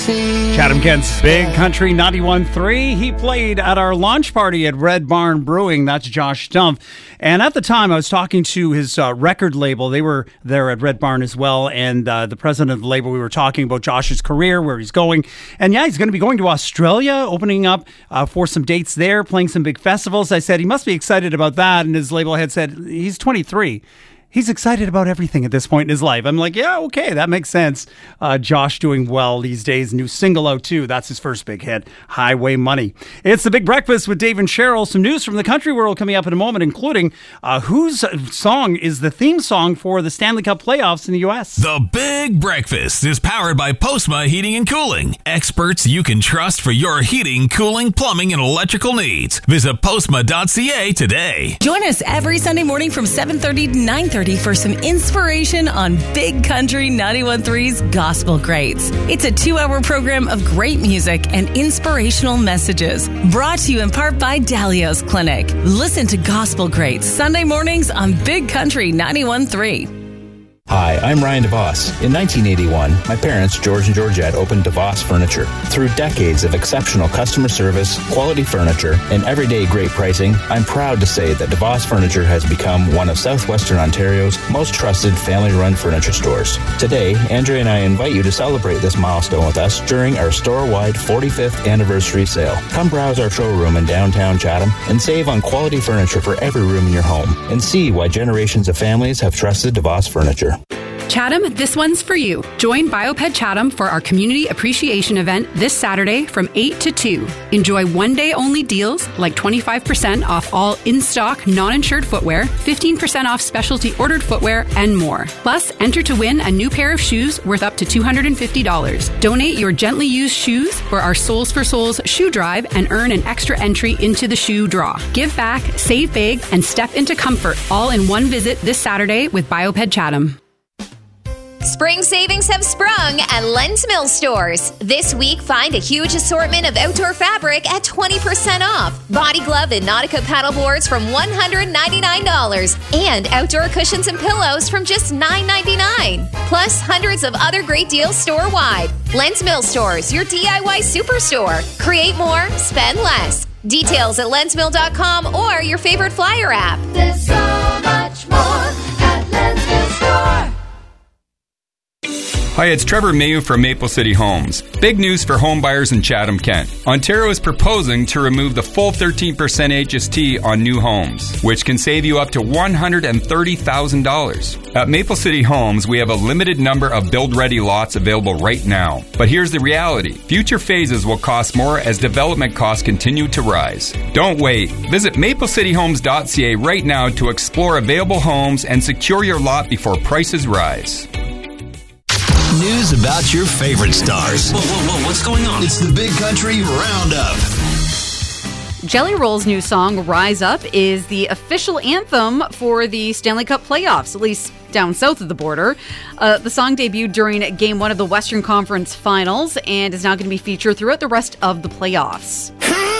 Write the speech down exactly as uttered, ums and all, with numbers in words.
Chatham Kent's Big Country ninety-one point three. He played at our launch party at Red Barn Brewing. That's Josh Stumpf. And at the time, I was talking to his uh, record label. They were there at Red Barn as well. And uh, the president of the label, we were talking about Josh's career, where he's going. And yeah, he's going to be going to Australia, opening up uh, for some dates there, playing some big festivals. I said, he must be excited about that. And his label head said, he's twenty-three. He's excited about everything at this point in his life. I'm like, yeah, okay, that makes sense. Uh, Josh doing well these days. New single out too. That's his first big hit, Highway Money. It's The Big Breakfast with Dave and Cheryl. Some news from the country world coming up in a moment, including uh, whose song is the theme song for the Stanley Cup playoffs in the U S. The Big Breakfast is powered by Postma Heating and Cooling. Experts you can trust for your heating, cooling, plumbing, and electrical needs. Visit postma dot c a today. Join us every Sunday morning from seven thirty to nine thirty for some inspiration on Big Country ninety-one point three's Gospel Greats. It's a two-hour program of great music and inspirational messages. Brought to you in part by Dalios Clinic. Listen to Gospel Greats Sunday mornings on Big Country ninety-one point three. Hi, I'm Ryan DeVos. In nineteen eighty-one, my parents, George and Georgette, opened DeVos Furniture. Through decades of exceptional customer service, quality furniture, and everyday great pricing, I'm proud to say that DeVos Furniture has become one of Southwestern Ontario's most trusted family-run furniture stores. Today, Andrea and I invite you to celebrate this milestone with us during our store-wide forty-fifth anniversary sale. Come browse our showroom in downtown Chatham and save on quality furniture for every room in your home, and see why generations of families have trusted DeVos Furniture. Chatham, this one's for you. Join Bioped Chatham for our Community Appreciation Event this Saturday from eight to two. Enjoy one-day-only deals like twenty-five percent off all in-stock, non-insured footwear, fifteen percent off specialty ordered footwear, and more. Plus, enter to win a new pair of shoes worth up to two hundred fifty dollars. Donate your gently used shoes for our Souls for Souls shoe drive and earn an extra entry into the shoe draw. Give back, save big, and step into comfort all in one visit this Saturday with Bioped Chatham. Spring savings have sprung at Len's Mill stores. This week, find a huge assortment of outdoor fabric at twenty percent off. Body glove and Nautica paddle boards from one hundred ninety-nine dollars. And outdoor cushions and pillows from just nine ninety-nine. Plus, hundreds of other great deals store-wide. Len's Mill stores, your D I Y superstore. Create more, spend less. Details at lens mill dot com or your favorite flyer app. There's so much more at Len's Mill store. Hi, it's Trevor Mayu from Maple City Homes. Big news for home buyers in Chatham, Kent. Ontario is proposing to remove the full thirteen percent H S T on new homes, which can save you up to one hundred thirty thousand dollars. At Maple City Homes, we have a limited number of build-ready lots available right now. But here's the reality. Future phases will cost more as development costs continue to rise. Don't wait. Visit maple city homes dot c a right now to explore available homes and secure your lot before prices rise. News about your favorite stars. Whoa, whoa, whoa, what's going on? It's the Big Country Roundup. Jelly Roll's new song, Rise Up, is the official anthem for the Stanley Cup playoffs, at least down south of the border. Uh, the song debuted during Game one of the Western Conference Finals and is now going to be featured throughout the rest of the playoffs.